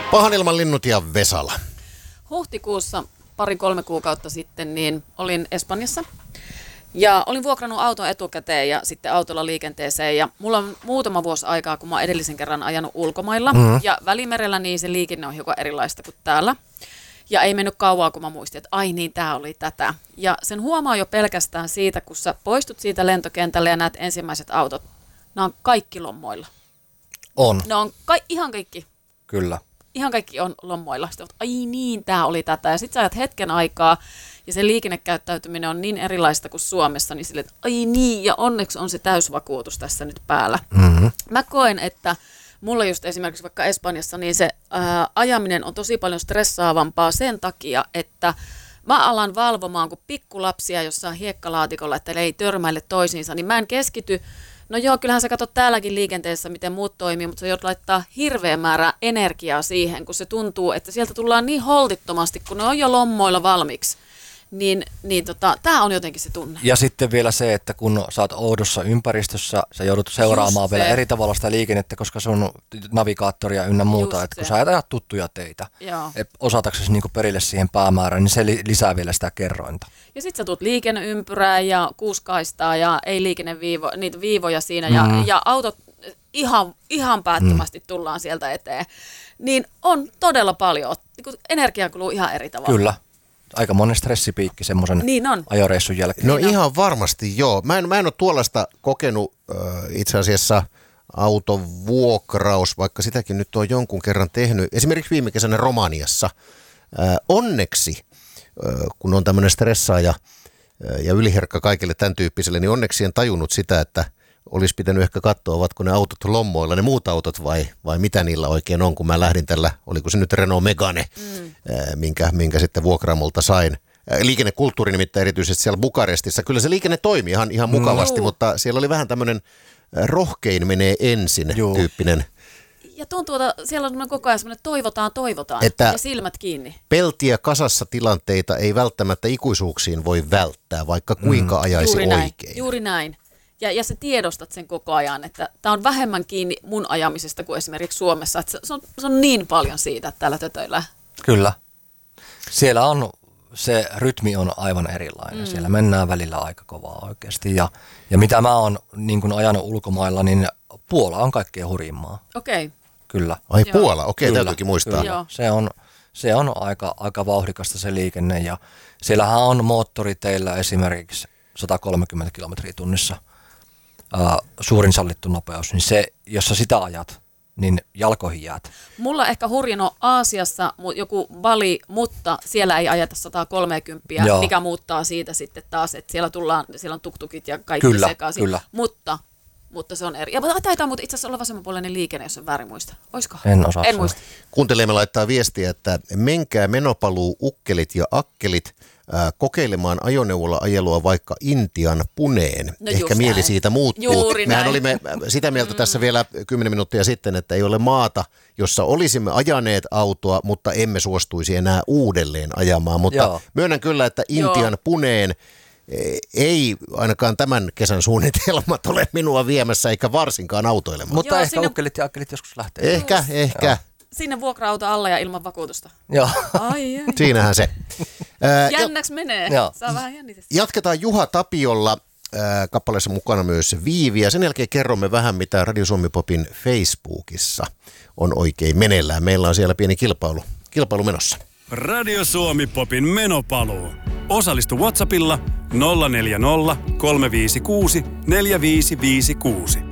Pahan ilman linnut ja Vesala. Huhtikuussa 2-3 kuukautta sitten niin olin Espanjassa ja olin vuokrannut auton etukäteen ja sitten autolla liikenteeseen. Ja mulla on muutama vuosi aikaa, kun mä oon edellisen kerran ajanut ulkomailla. Ja Välimerellä niin se liikenne on hiukan erilaista kuin täällä. Ja ei mennyt kauaa, kun mä muistin, että ai niin, tää oli tätä. Ja sen huomaa jo pelkästään siitä, kun sä poistut siitä lentokentälle ja näet ensimmäiset autot. Nämä on kaikki lommoilla. On. Ne on ihan kaikki. Kyllä. Ihan kaikki on lommoilla. Sitten ai niin, tää oli tätä. Ja sit sä ajat hetken aikaa ja se liikennekäyttäytyminen on niin erilaista kuin Suomessa, niin silleen, että ai niin, ja onneksi on se täysvakuutus tässä nyt päällä. Mä koen, että mulla just esimerkiksi vaikka Espanjassa, niin se ajaminen on tosi paljon stressaavampaa sen takia, että mä alan valvomaan kuin pikkulapsia jossain hiekkalaatikolla, että ei törmäile toisiinsa, niin mä en keskity. No joo, kyllähän sä katsot täälläkin liikenteessä, miten muut toimii, mutta sä joudut laittaa hirveä määrä energiaa siihen, kun se tuntuu, että sieltä tullaan niin holtittomasti, kun ne on jo lommoilla valmiiksi. Tää on jotenkin se tunne. Ja sitten vielä se, että kun sä oot oudossa ympäristössä, sä joudut seuraamaan vielä eri tavalla sitä liikennettä, koska se on navigaattoria ynnä muuta. Että kun sä ajat tuttuja teitä, osataksesi niinku perille siihen päämäärään, niin se lisää vielä sitä kerrointa. Ja sit sä tuut liikenneympyrää ja kuuskaistaa ja ei niitä viivoja siinä ja autot ihan päättömästi tullaan sieltä eteen. Niin on todella paljon. Energia kuluu ihan eri tavalla. Kyllä. Aika monen stressipiikki semmoisen ajoreissun jälkeen. No ihan varmasti joo. Mä en ole tuollaista kokenut itse asiassa autovuokraus, vaikka sitäkin nyt on jonkun kerran tehnyt. Esimerkiksi viime kesänä Romaniassa. Onneksi, kun on tämmöinen stressaaja ja yliherkkä kaikille tämän tyyppiselle, niin onneksi en tajunnut sitä, että olisi pitänyt ehkä katsoa, ovatko ne autot lommoilla, ne muut autot vai mitä niillä oikein on, kun mä lähdin tällä, oliko se nyt Renault Megane, minkä sitten vuokraamolta sain. Liikennekulttuuri nimittäin erityisesti siellä Bukarestissa. Kyllä se liikenne toimi ihan mukavasti, mutta siellä oli vähän tämmöinen rohkein menee ensin tyyppinen. Ja tuntuu, että siellä on koko ajan semmoinen toivotaan että ja silmät kiinni. Peltiä kasassa tilanteita ei välttämättä ikuisuuksiin voi välttää, vaikka kuinka ajaisi oikein. Juuri näin. Ja sä tiedostat sen koko ajan, että tämä on vähemmän kiinni mun ajamisesta kuin esimerkiksi Suomessa. Että se on niin paljon siitä, että täällä tötöillään. Kyllä. Siellä on, se rytmi on aivan erilainen. Siellä mennään välillä aika kovaa oikeasti. Ja mitä mä oon niin kun ajanut ulkomailla, niin Puola on kaikkein hurjimmaa. Okei. Kyllä. Ai Puola, okei, täytyykin muistaa. Kyllä. Se on aika vauhdikasta se liikenne ja siellähän on moottoriteillä esimerkiksi 130 kilometriä tunnissa. Suurin sallittu nopeus, niin se, jos sä sitä ajat, niin jalkoihin jäät. Mulla ehkä hurjin on Aasiassa joku Bali, mutta siellä ei ajeta 130, mikä muuttaa siitä sitten taas, että siellä on tuktukit ja kaikki sekaisin. Kyllä. Mutta se on eri. Ja taitaa mutta itse asiassa olla vasemmanpuoleinen liikenne, jos on väärin muista. Oisko? En osaa. En muista. Kuuntelijemme laittaa viestiä, että menkää menopaluu ukkelit ja akkelit kokeilemaan ajoneuvolla ajelua vaikka Intian Puneen. No ehkä mieli näin. Siitä muuttuu. Juuri Mehän näin. olimme sitä mieltä tässä vielä 10 minuuttia sitten, että ei ole maata, jossa olisimme ajaneet autoa, mutta emme suostuisi enää uudelleen ajamaan. Mutta myönnän kyllä, että Intian Puneen ei ainakaan tämän kesän suunnitelmat ole minua viemässä, eikä varsinkaan autoilemaan. Mutta ehkä ukkelit ja akkelit joskus lähtee. Ehkä. Joo. Sinne vuokra-auto alla ja ilman vakuutusta. Joo. Ai. Siinähän se. Jännäksi menee. Joo. Saa vähän jännitystä. Jatketaan Juha Tapiolla. Kappaleessa mukana myös Viivi. Ja sen jälkeen kerromme vähän, mitä Radio Suomi Popin Facebookissa on oikein meneillään. Meillä on siellä pieni kilpailu menossa. Radio Suomi Popin menopaluu. Osallistu WhatsAppilla 040 356 4556.